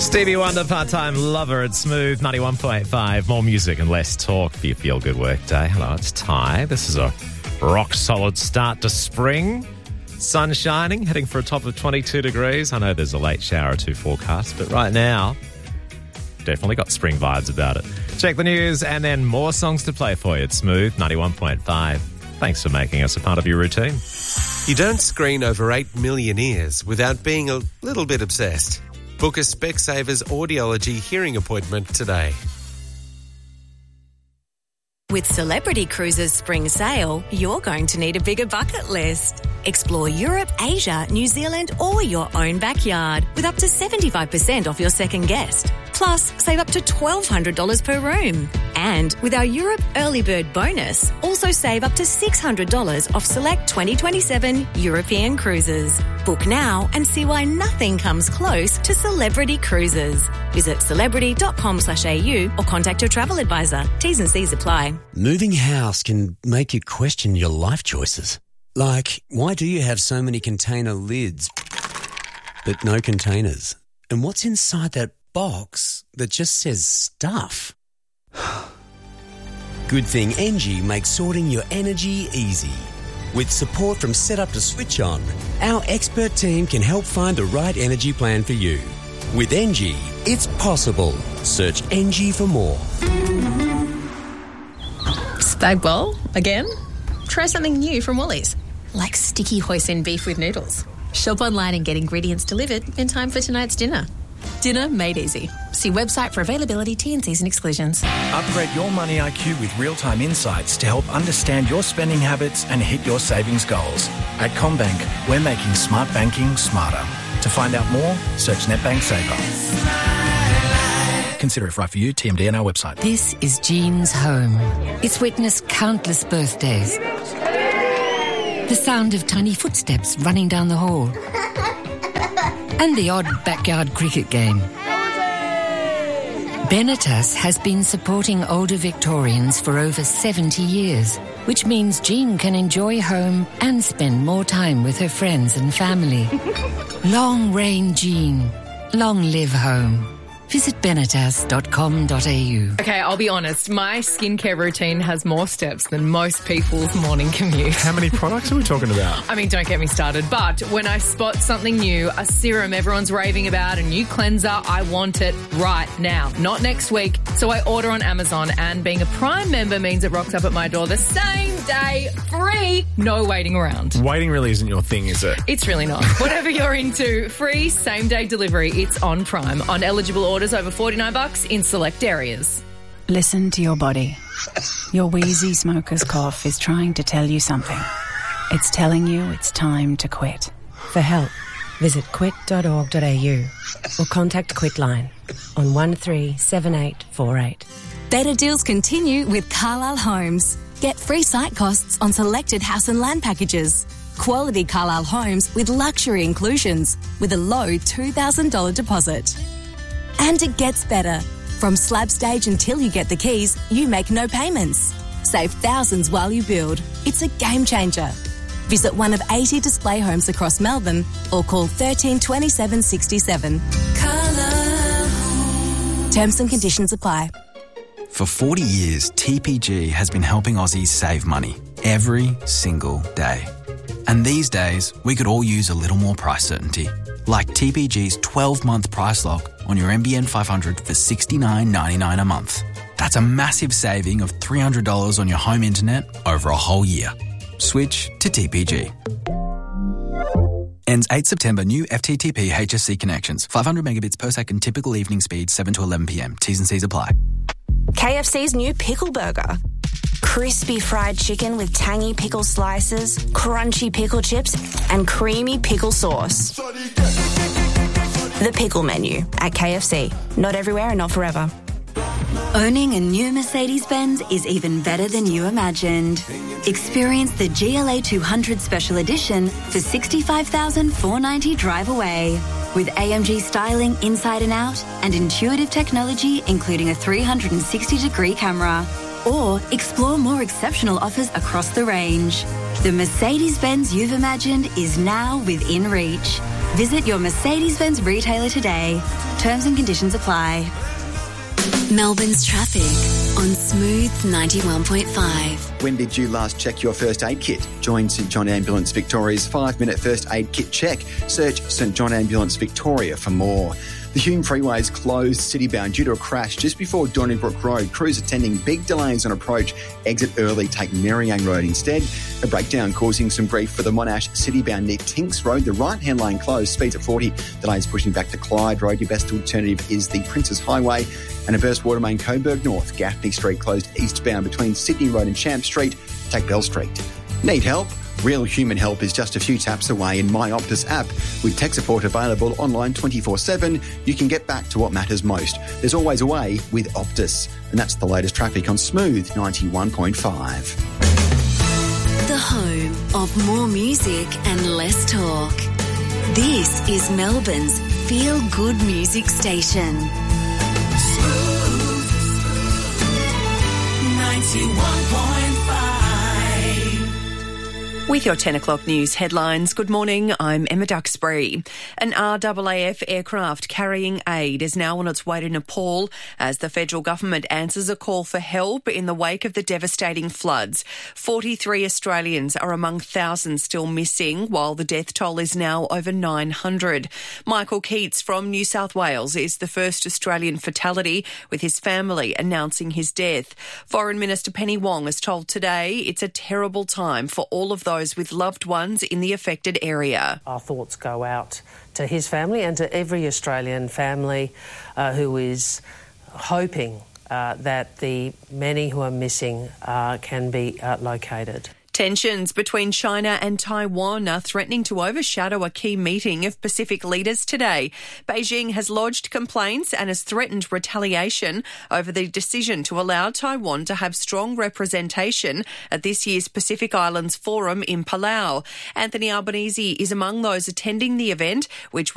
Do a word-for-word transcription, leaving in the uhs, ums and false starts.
Stevie Wonder, Part-Time Lover at Smooth ninety-one point five. More music and less talk for your feel-good workday. Hello, it's Ty. This is a rock-solid start to spring. Sun shining, heading for a top of twenty-two degrees. I know there's a late shower or two forecast, but right now, definitely got spring vibes about it. Check the news and then more songs to play for you at Smooth ninety-one point five. Thanks for making us a part of your routine. You don't screen over eight million ears without being a little bit obsessed. Book a Specsavers audiology hearing appointment today. With Celebrity Cruises Spring Sale, you're going to need a bigger bucket list. Explore Europe, Asia, New Zealand or your own backyard with up to seventy-five percent off your second guest. Plus, save up to twelve hundred dollars per room. And with our Europe Early Bird bonus, also save up to six hundred dollars off select twenty twenty-seven European cruises. Book now and see why nothing comes close to Celebrity Cruises. Visit celebrity.com slash AU or contact your travel advisor. T's and C's apply. Moving house can make you question your life choices. Like, why do you have so many container lids but no containers? And what's inside that box that just says stuff? Good thing Engie makes sorting your energy easy. With support from Setup to Switch On, our expert team can help find the right energy plan for you. With Engie, it's possible. Search Engie for more. Spag bowl? Again? Try something new from Woolies, like sticky hoisin beef with noodles. Shop online and get ingredients delivered in time for tonight's dinner. Dinner made easy. See website for availability, T and C's and exclusions. Upgrade your money I Q with real-time insights to help understand your spending habits and hit your savings goals. At CommBank, we're making smart banking smarter. To find out more, search NetBank Saver. Consider if right for you, T M D and our website. This is Jean's home. It's witnessed countless birthdays. The sound of tiny footsteps running down the hall. And the odd backyard cricket game. Benetas has been supporting older Victorians for over seventy years, which means Jean can enjoy home and spend more time with her friends and family. Long reign Jean. Long live home. Visit benetas dot com dot a u. Okay, I'll be honest. My skincare routine has more steps than most people's morning commute. How many products are we talking about? I mean, don't get me started. But when I spot something new, a serum everyone's raving about, a new cleanser, I want it right now, not next week. So I order on Amazon, and being a Prime member means it rocks up at my door the same day, free, no waiting around. Waiting really isn't your thing, is it? It's really not. Whatever you're into, free same-day delivery. It's on Prime. On eligible orders over forty-nine bucks in select areas. Listen to your body. Your wheezy smoker's cough is trying to tell you something. It's telling you it's time to quit. For help, visit quit dot org dot a u or contact Quitline on one three seven eight four eight. Better deals continue with Carlisle Homes. Get free site costs on selected house and land packages. Quality Carlisle Homes with luxury inclusions with a low two thousand dollars deposit. And it gets better. From slab stage until you get the keys, you make no payments. Save thousands while you build. It's a game changer. Visit one of eighty display homes across Melbourne or call thirteen twenty-seven sixty-seven. Terms and conditions apply. For forty years, T P G has been helping Aussies save money every single day. And these days, we could all use a little more price certainty. Like T P G's twelve-month price lock on your M B N five hundred for sixty-nine ninety-nine a month. That's a massive saving of three hundred dollars on your home internet over a whole year. Switch to T P G. Ends eighth September. New F T T P H S C connections. five hundred megabits per second. Typical evening speed seven to eleven p m. T's and C's apply. K F C's new pickle burger. Crispy fried chicken with tangy pickle slices, crunchy pickle chips, and creamy pickle sauce. The pickle menu at K F C. Not everywhere and not forever. Owning a new Mercedes-Benz is even better than you imagined. Experience the G L A two hundred Special Edition for sixty-five thousand four hundred ninety dollars drive away. With A M G styling inside and out and intuitive technology including a three hundred sixty degree camera. Or explore more exceptional offers across the range. The Mercedes-Benz you've imagined is now within reach. Visit your Mercedes-Benz retailer today. Terms and conditions apply. Melbourne's traffic on Smooth ninety-one point five. When did you last check your first aid kit? Join St John Ambulance Victoria's five-minute first aid kit check. Search St John Ambulance Victoria for more. The Hume Freeway is closed city-bound due to a crash just before Donnybrook Road. Crews attending big delays on approach. Exit early, take Merryang Road instead. A breakdown causing some grief for the Monash city-bound near Tinks Road. The right-hand lane closed, speeds at forty. Delays pushing back to Clyde Road. Your best alternative is the Princes Highway. And a burst water main Coburg North. Gaffney Street closed eastbound between Sydney Road and Champ Street. Take Bell Street. Need help? Real human help is just a few taps away in My Optus app. With tech support available online twenty-four seven, you can get back to what matters most. There's always a way with Optus. And that's the latest traffic on Smooth ninety-one point five. The home of more music and less talk. This is Melbourne's feel-good music station. Smooth ninety-one point five. With your ten o'clock news headlines, good morning, I'm Emma Duxbury. An R A A F aircraft carrying aid is now on its way to Nepal as the federal government answers a call for help in the wake of the devastating floods. forty-three Australians are among thousands still missing, while the death toll is now over nine hundred. Michael Keats from New South Wales is the first Australian fatality, with his family announcing his death. Foreign Minister Penny Wong has told Today it's a terrible time for all of those with loved ones in the affected area. Our thoughts go out to his family and to every Australian family uh, who is hoping uh, that the many who are missing uh, can be uh, located. Tensions between China and Taiwan are threatening to overshadow a key meeting of Pacific leaders today. Beijing has lodged complaints and has threatened retaliation over the decision to allow Taiwan to have strong representation at this year's Pacific Islands Forum in Palau. Anthony Albanese is among those attending the event, which